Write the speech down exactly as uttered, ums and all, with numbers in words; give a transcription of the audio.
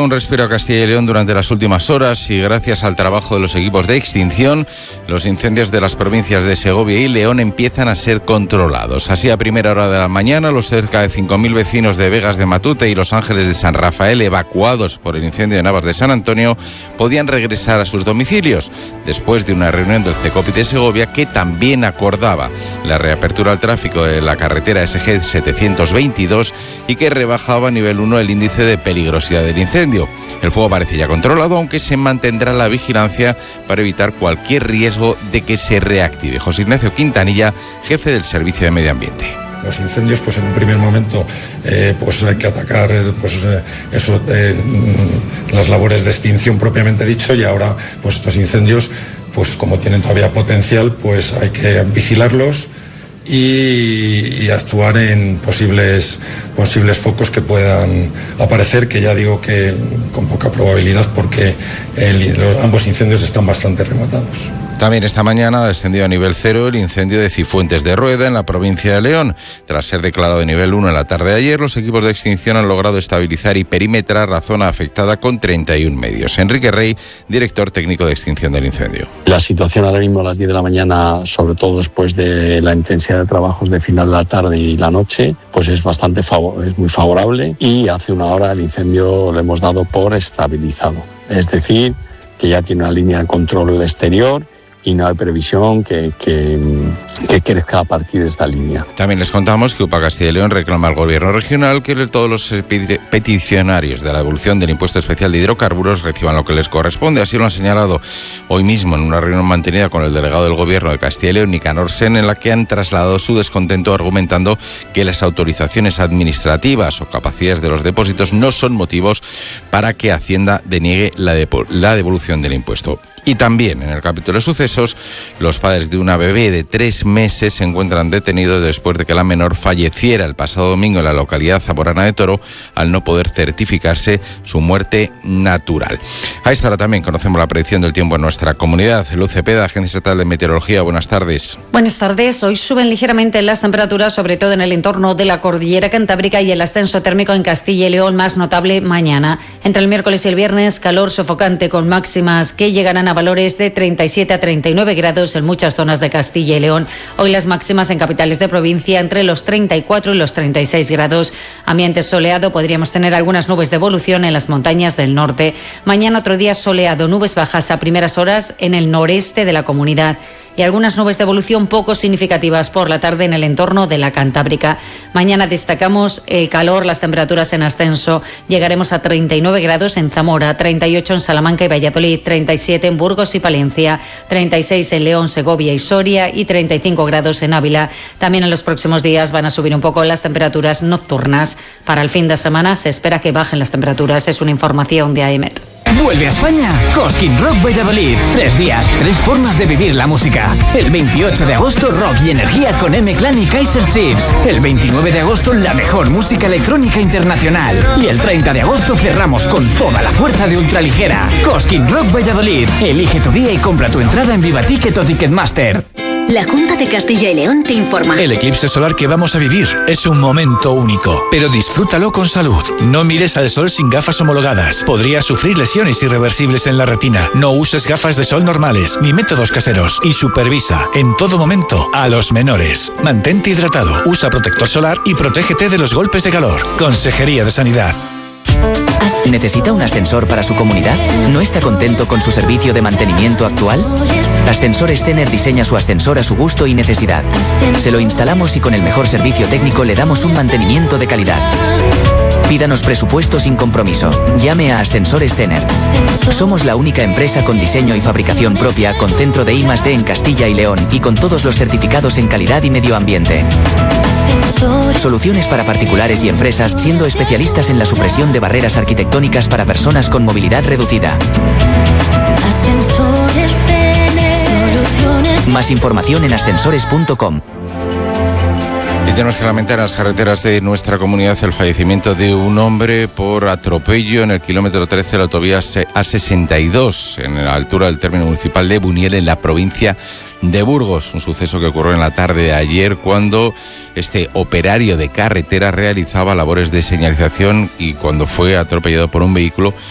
un respiro a Castilla y León durante las últimas horas y gracias al trabajo de los equipos de extinción, los incendios de las provincias de Segovia y León empiezan a ser controlados. Así, a primera hora de la mañana, los cerca de cinco mil vecinos de Vegas de Matute y Los Ángeles de San Rafael, evacuados por el incendio de Navas de San Antonio, podían regresar a sus domicilios, después de una reunión del CECOPI de Segovia que también acordaba la reapertura al tráfico de la carretera S G setecientos veintidós y que rebajaba a nivel uno el índice de peligrosidad del incendio. El fuego parece ya controlado, aunque se mantendrá la vigilancia para evitar cualquier riesgo de que se reactive. José Ignacio Quintanilla, jefe del Servicio de Medio Ambiente. Los incendios, pues en un primer momento, eh, pues hay que atacar, pues eh, eso, eh, las labores de extinción propiamente dicho, y ahora, pues estos incendios, pues como tienen todavía potencial, pues hay que vigilarlos y, y actuar en posibles posibles focos que puedan aparecer, que ya digo que con poca probabilidad porque el, los, ambos incendios están bastante rematados. También esta mañana ha descendido a nivel cero el incendio de Cifuentes de Rueda en la provincia de León. Tras ser declarado de nivel uno en la tarde de ayer, los equipos de extinción han logrado estabilizar y perimetrar la zona afectada con treinta y un medios. Enrique Rey, director técnico de extinción del incendio. La situación ahora mismo a las diez de la mañana, sobre todo después de la intensidad de trabajos de final de la tarde y la noche, pues es bastante favor- es muy favorable, y hace una hora el incendio lo hemos dado por estabilizado. Es decir, que ya tiene una línea de control exterior y no hay previsión que, que, que crezca a partir de esta línea. También les contamos que U P A Castilla y León reclama al Gobierno regional que todos los peticionarios de la devolución del impuesto especial de hidrocarburos reciban lo que les corresponde. Así lo han señalado hoy mismo en una reunión mantenida con el delegado del Gobierno de Castilla y León, Nicanor Sen, en la que han trasladado su descontento argumentando que las autorizaciones administrativas o capacidades de los depósitos no son motivos para que Hacienda deniegue la, depo- la devolución del impuesto. Y también en el capítulo de sucesos, los padres de una bebé de tres meses se encuentran detenidos después de que la menor falleciera el pasado domingo en la localidad zamorana de Toro al no poder certificarse su muerte natural. A esta hora también conocemos la predicción del tiempo en nuestra comunidad. Luz Cepeda, Agencia Estatal de Meteorología, buenas tardes. Buenas tardes. Hoy suben ligeramente las temperaturas, sobre todo en el entorno de la cordillera cantábrica, y el ascenso térmico en Castilla y León más notable mañana. Entre el miércoles y el viernes, calor sofocante con máximas que llegarán a valores de treinta y siete a treinta y nueve grados en muchas zonas de Castilla y León. Hoy las máximas en capitales de provincia entre los treinta y cuatro y los treinta y seis grados. Ambiente soleado, podríamos tener algunas nubes de evolución en las montañas del norte. Mañana otro día soleado, nubes bajas a primeras horas en el noreste de la comunidad y algunas nubes de evolución poco significativas por la tarde en el entorno de la Cantábrica. Mañana destacamos el calor, las temperaturas en ascenso. Llegaremos a treinta y nueve grados en Zamora, treinta y ocho en Salamanca y Valladolid, treinta y siete en Burgos y Palencia, treinta y seis en León, Segovia y Soria y treinta y cinco grados en Ávila. También en los próximos días van a subir un poco las temperaturas nocturnas. Para el fin de semana se espera que bajen las temperaturas. Es una información de A E M E T. Vuelve a España Cosquín Rock Valladolid. Tres días, tres formas de vivir la música. El veintiocho de agosto, rock y energía con M-Clan y Kaiser Chiefs. El veintinueve de agosto, la mejor música electrónica internacional. Y el treinta de agosto cerramos con toda la fuerza de ultraligera. Cosquín Rock Valladolid. Elige tu día y compra tu entrada en Viva Ticket o Ticketmaster. La Junta de Castilla y León te informa. El eclipse solar que vamos a vivir es un momento único, pero disfrútalo con salud. No mires al sol sin gafas homologadas. Podrías sufrir lesiones irreversibles en la retina. No uses gafas de sol normales ni métodos caseros y supervisa en todo momento a los menores. Mantente hidratado, usa protector solar y protégete de los golpes de calor. Consejería de Sanidad. ¿Necesita un ascensor para su comunidad? ¿No está contento con su servicio de mantenimiento actual? Ascensores Tener diseña su ascensor a su gusto y necesidad. Se lo instalamos y con el mejor servicio técnico le damos un mantenimiento de calidad. Pídanos presupuesto sin compromiso. Llame a Ascensores Tener. Somos la única empresa con diseño y fabricación propia, con centro de I más D en Castilla y León y con todos los certificados en calidad y medio ambiente. Soluciones para particulares y empresas, siendo especialistas en la supresión de barreras arquitectónicas para personas con movilidad reducida. Ascensores Tener. Soluciones. Más información en ascensores punto com. Y tenemos que lamentar en las carreteras de nuestra comunidad el fallecimiento de un hombre por atropello en el kilómetro trece de la autovía A sesenta y dos, en la altura del término municipal de Buniel, en la provincia de Burgos. Un suceso que ocurrió en la tarde de ayer cuando este operario de carretera realizaba labores de señalización y cuando fue atropellado por un vehículo